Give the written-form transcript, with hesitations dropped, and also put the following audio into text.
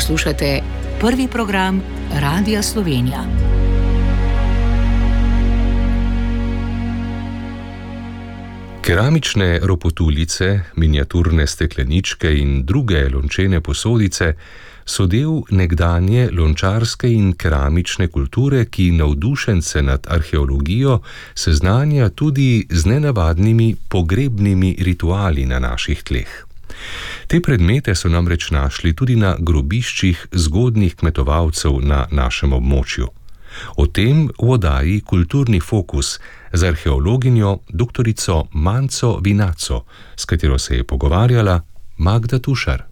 Poslušate prvi program Radia Slovenija. Keramične ropotuljice, miniaturne stekleničke in druge lončene posodice so del nekdanje lončarske in keramične kulture, ki navdušence nad arheologijo seznanja tudi z nenavadnimi pogrebnimi rituali na naših tleh. Te predmete so namreč našli tudi na grobiščih zgodnjih kmetovalcev na našem območju. O tem v oddaji Kulturni fokus z arheologinjo doktorico Manco Vinaco, s katero se je pogovarjala Magda Tušar.